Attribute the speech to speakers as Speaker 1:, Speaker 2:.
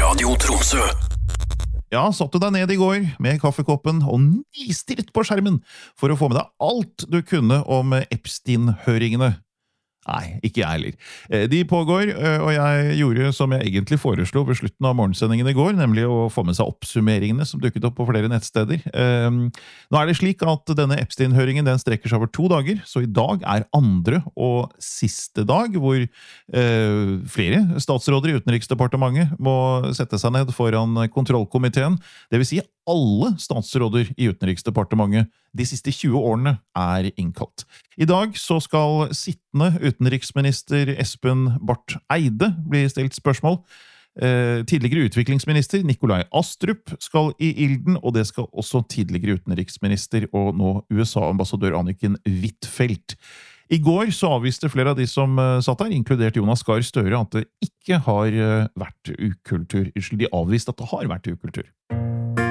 Speaker 1: Radio Tromsø.
Speaker 2: Ja, satt du deg ned i går med kaffekoppen og nistirret på skjermen for å få med deg alt du kunne om Epstein-høringene? Nei, ikke jeg heller. De pågår, og jeg gjorde som jeg egentlig foreslo ved slutten av morgensendingen i går, nemlig å få med seg oppsummeringene som dukket opp på flere nettsteder. Nå er det slik at denne Epstein-høringen den strekker seg over 2 dager, så i dag er andre og siste dag, hvor flere statsråder i Utenriksdepartementet må sette seg ned foran kontrollkomiteen. Det vil si alle statsråder i Utenriksdepartementet de siste 20 årene er innkalt. I dag så skal sittende utenriksminister Espen Barth Eide bli stilt spørsmål. Tidligere utviklingsminister Nikolai Astrup skal i ilden, og det skal også tidligere utenriksminister og nå USA-ambassadør Anniken Huitfeldt. I går så avviste flere av de som satt her, inkludert Jonas Gahr Støre, at det ikke har vært ukultur. De avviste at det har vært ukultur.